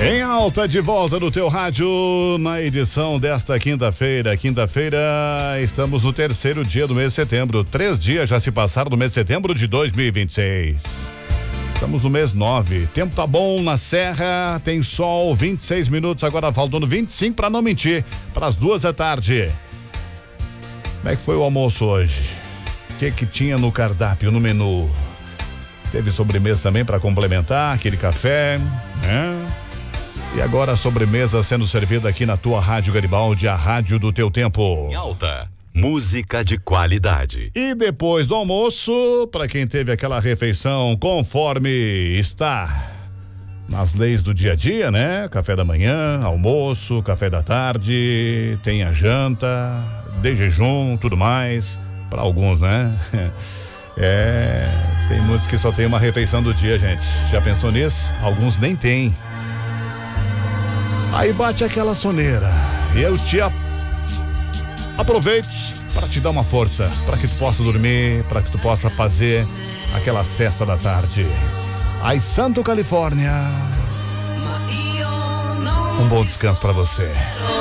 Em alta, de volta no teu rádio, na edição desta quinta-feira. Quinta-feira, estamos no terceiro dia do mês de setembro. 3 dias já se passaram do mês de setembro de 2026. Estamos no mês 9. Tempo tá bom na serra, tem sol, 26 minutos, agora faltando 25 para não mentir, para as 2 da tarde. Como é que foi o almoço hoje? O que tinha no cardápio, no menu? Teve sobremesa também para complementar, aquele café, né? E agora a sobremesa sendo servida aqui na tua Rádio Garibaldi, a rádio do teu tempo. Em alta, música de qualidade. E depois do almoço, para quem teve aquela refeição conforme está nas leis do dia a dia, né? Café da manhã, almoço, café da tarde, tem a janta, de jejum, tudo mais, para alguns, né? Tem muitos que só tem uma refeição do dia, gente. Já pensou nisso? Alguns nem tem. Aí bate aquela soneira e eu te aproveito para te dar uma força, para que tu possa dormir, para que tu possa fazer aquela cesta da tarde. Aí, Santo Califórnia, um bom descanso para você.